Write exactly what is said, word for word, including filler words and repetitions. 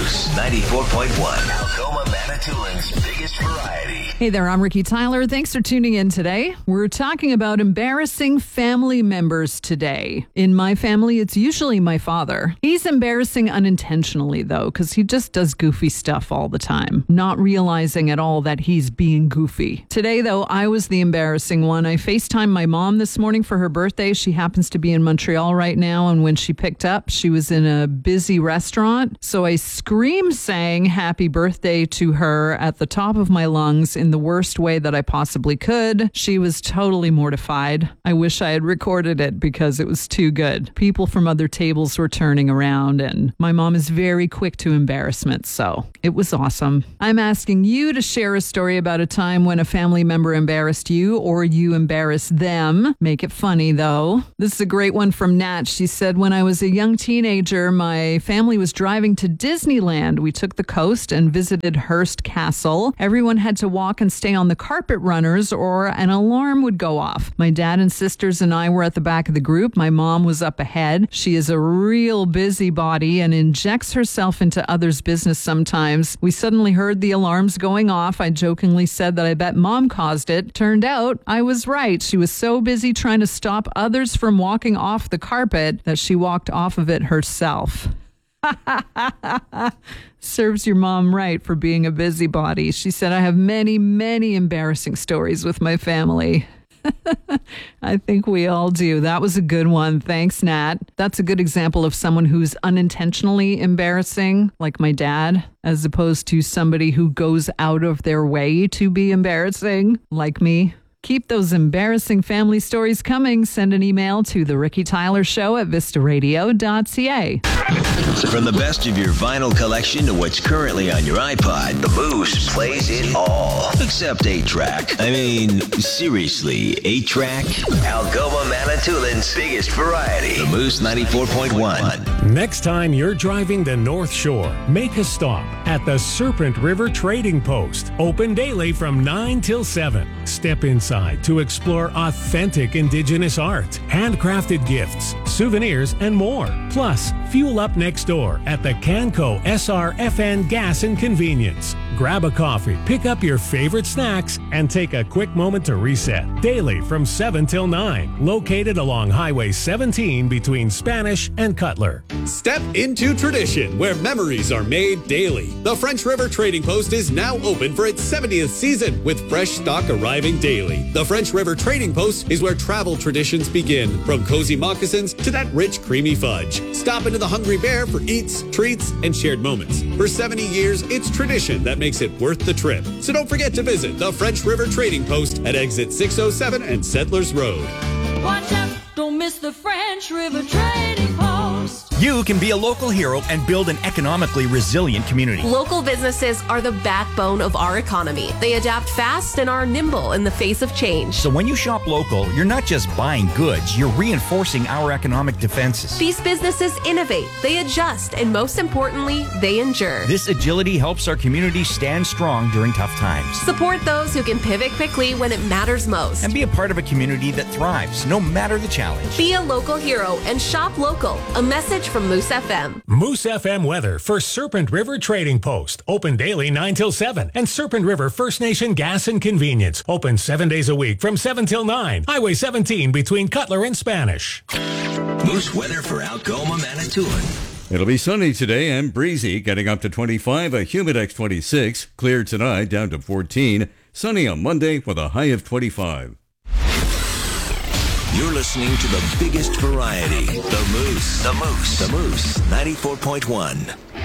Moose ninety-four point one. Algoma Manitoulин's biggest variety. Hey there, I'm Ricky Tyler. Thanks for tuning in today. We're talking about embarrassing family members today. In my family, it's usually my father. He's embarrassing unintentionally, though, because he just does goofy stuff all the time, not realizing at all that he's being goofy. Today, though, I was the embarrassing one. I FaceTimed my mom this morning for her birthday. She happens to be in Montreal right now, and when she picked up, she was in a busy restaurant. So I scream sang happy birthday to her at the top of my lungs in the worst way that I possibly could. She was totally mortified. I wish I had recorded it because it was too good. People from other tables were turning around, and my mom is very quick to embarrassment, so it was awesome. I'm asking you to share a story about a time when a family member embarrassed you or you embarrassed them. Make it funny, though. This is a great one from Nat. She said, when I was a young teenager, my family was driving to Disneyland. We took the coast and visited Hearst Castle. Everyone had to walk and stay on the carpet runners or an alarm would go off. My dad and sisters and I were at the back of the group. My mom was up ahead. She is a real busybody and injects herself into others' business sometimes. We suddenly heard the alarms going off. I jokingly said that I bet mom caused it. Turned out I was right. She was so busy trying to stop others from walking off the carpet that she walked off of it herself. Serves your mom right for being a busybody. She said, I have many, many embarrassing stories with my family. I think we all do. That was a good one. Thanks, Nat. That's a good example of someone who's unintentionally embarrassing, like my dad, as opposed to somebody who goes out of their way to be embarrassing, like me. Keep those embarrassing family stories coming. Send an email to The Ricky Tyler Show at vista radio dot c a. From the best of your vinyl collection to what's currently on your iPod, the Moose plays it all. Except eight track. I mean, seriously, eight track? Algoma Manitoulин's biggest variety. The Moose ninety-four point one. Next time you're driving the North Shore, make a stop at the Serpent River Trading Post. Open daily from nine till seven. Step inside to explore authentic Indigenous art, handcrafted gifts, souvenirs, and more. Plus, fuel up next door at the Canco S R F N Gas and Convenience. Grab a coffee, pick up your favorite snacks, and take a quick moment to reset. Daily from seven till nine. Located along Highway seventeen between Spanish and Cutler. Step into tradition where memories are made daily. The French River Trading Post is now open for its seventieth season with fresh stock arriving daily. The French River Trading Post is where travel traditions begin, from cozy moccasins to that rich, creamy fudge. Stop into the Hungry Bear for eats, treats, and shared moments. For seventy years, it's tradition that makes it worth the trip. So don't forget to visit the French River Trading Post at exit six oh seven and Settlers Road. Watch out, don't miss the French River Trading Post. You can be a local hero and build an economically resilient community. Local businesses are the backbone of our economy. They adapt fast and are nimble in the face of change. So when you shop local, you're not just buying goods, you're reinforcing our economic defenses. These businesses innovate, they adjust, and most importantly, they endure. This agility helps our community stand strong during tough times. Support those who can pivot quickly when it matters most. And be a part of a community that thrives, no matter the challenge. Be a local hero and shop local. A message from Moose F M. Moose F M weather for Serpent River Trading Post. Open daily nine till seven. And Serpent River First Nation Gas and Convenience. Open seven days a week from seven till nine. Highway seventeen between Cutler and Spanish. Moose weather for Algoma Manitoulin. It'll be sunny today and breezy, getting up to twenty-five, a humid twenty-six. Clear tonight, down to fourteen. Sunny on Monday with a high of twenty-five. You're listening to the biggest variety, The Moose. The Moose. The Moose ninety-four point one.